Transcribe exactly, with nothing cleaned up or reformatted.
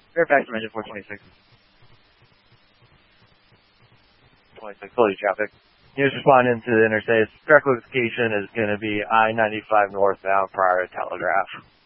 Fairfax Dimension four twenty-six. twenty-six, fully traffic. News responding to the interstate. Direct location is going to be I ninety-five northbound prior to Telegraph.